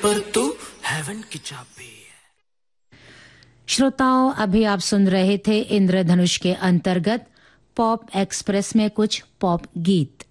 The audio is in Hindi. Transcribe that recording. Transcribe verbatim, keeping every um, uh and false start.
पर तू हेवन की चाबी है। श्रोताओं, अभी आप सुन रहे थे इंद्रधनुष के अंतर्गत पॉप एक्सप्रेस में कुछ पॉप गीत।